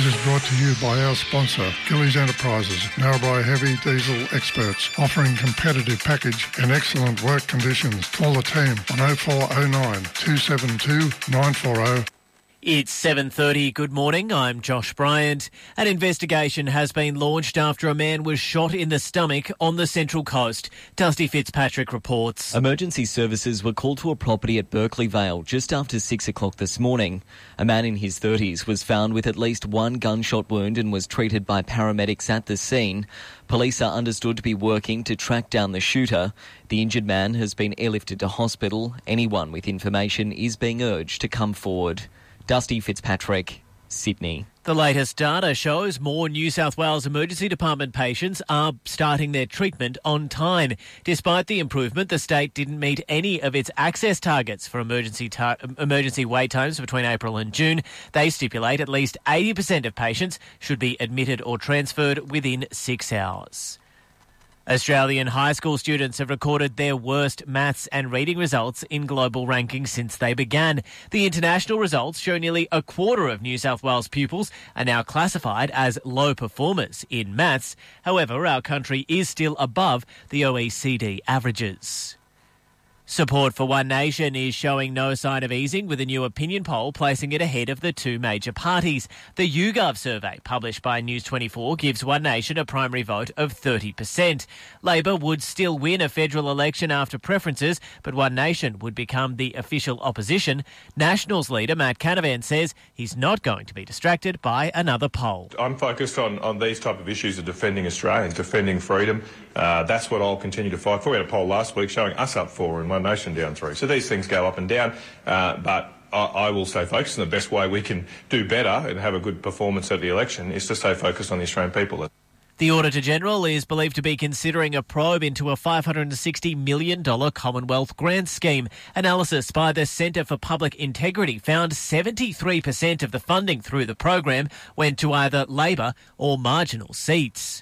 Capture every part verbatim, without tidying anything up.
News is brought to you by our sponsor, Gillies Enterprises, Narrabri Heavy Diesel Experts, offering competitive package and excellent work conditions. Call the team on oh four oh nine, two seven two, nine four oh. It's seven thirty. Good morning. I'm Josh Bryant. An investigation has been launched after a man was shot in the stomach on the Central Coast. Dusty Fitzpatrick reports. Emergency services were called to a property at Berkeley Vale just after six o'clock this morning. A man in his thirties was found with at least one gunshot wound and was treated by paramedics at the scene. Police are understood to be working to track down the shooter. The injured man has been airlifted to hospital. Anyone with information is being urged to come forward. Dusty Fitzpatrick, Sydney. The latest data shows more New South Wales Emergency Department patients are starting their treatment on time. Despite the improvement, the state didn't meet any of its access targets for emergency tar- emergency wait times between April and June. They stipulate at least eighty percent of patients should be admitted or transferred within six hours. Australian high school students have recorded their worst maths and reading results in global rankings since they began. The international results show nearly a quarter of New South Wales pupils are now classified as low performers in maths. However, our country is still above the O E C D averages. Support for One Nation is showing no sign of easing, with a new opinion poll placing it ahead of the two major parties. The YouGov survey, published by News twenty-four, gives One Nation a primary vote of thirty percent. Labor would still win a federal election after preferences, but One Nation would become the official opposition. Nationals leader Matt Canavan says he's not going to be distracted by another poll. I'm focused on, on these type of issues of defending Australians, defending freedom. Uh, that's what I'll continue to fight for. We had a poll last week showing us up four and One Nation down three. So these things go up and down, uh, but I, I will stay focused, and the best way we can do better and have a good performance at the election is to stay focused on the Australian people. The Auditor-General is believed to be considering a probe into a five hundred sixty million dollars Commonwealth grant scheme. Analysis by the Centre for Public Integrity found seventy-three percent of the funding through the program went to either Labor or marginal seats.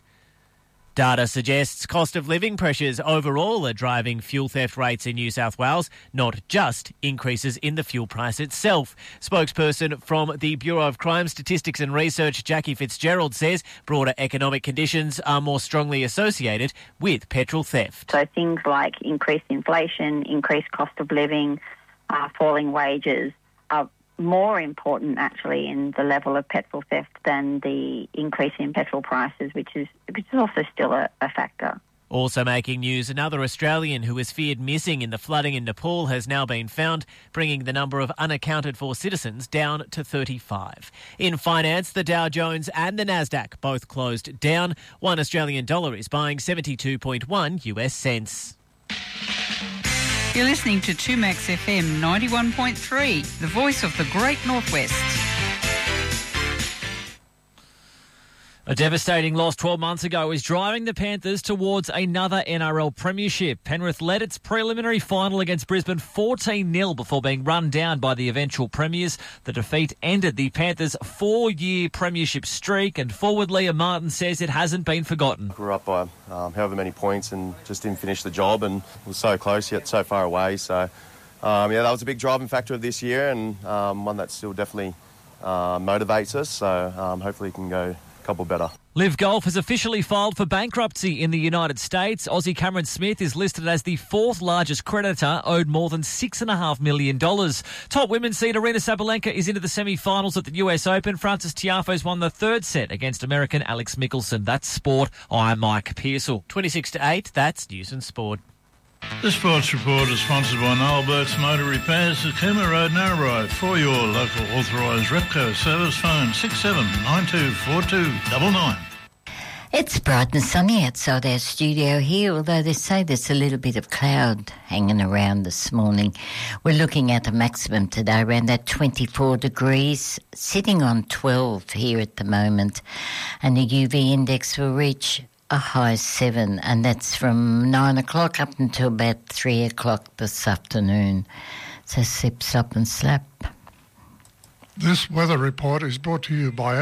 Data suggests cost of living pressures overall are driving fuel theft rates in New South Wales, not just increases in the fuel price itself. Spokesperson from the Bureau of Crime Statistics and Research, Jackie Fitzgerald, says broader economic conditions are more strongly associated with petrol theft. So things like increased inflation, increased cost of living, uh, falling wages are more important actually in the level of petrol theft than the increase in petrol prices, which is which is also still a, a factor. Also making news, another Australian who was feared missing in the flooding in Nepal has now been found, bringing the number of unaccounted for citizens down to thirty-five. In finance, the Dow Jones and the Nasdaq both closed down. One Australian dollar is buying seventy-two point one U S cents. You're listening to two Max F M ninety-one point three, the voice of the Great Northwest. A devastating loss twelve months ago is driving the Panthers towards another N R L premiership. Penrith led its preliminary final against Brisbane fourteen nil before being run down by the eventual premiers. The defeat ended the Panthers' four-year premiership streak, and forward Liam Martin says it hasn't been forgotten. We were up by um, however many points and just didn't finish the job, and was so close yet so far away. So, um, yeah, that was a big driving factor of this year, and um, one that still definitely uh, motivates us. So um, hopefully it can go couple better. Live Golf has officially filed for bankruptcy in the United States. Aussie Cameron Smith is listed as the fourth largest creditor, owed more than six point five million dollars. Top women's seed Aryna Sabalenka is into the semi-finals at the U S Open. Frances Tiafoe's won the third set against American Alex Mickelson. That's sport. I'm Mike Pearsall. twenty-six to eight, that's News and Sport. This sports report is sponsored by Noel Burke's Motor Repairs at Cooma Road, Narrabri. For your local authorised Repco service, phone six seven nine two four two nine nine. It's bright and sunny outside our studio here, although they say there's a little bit of cloud hanging around this morning. We're looking at a maximum today around that twenty-four degrees, sitting on twelve here at the moment, and the U V index will reach a high seven, and that's from nine o'clock up until about three o'clock this afternoon. So sip, slop and slap. This weather report is brought to you by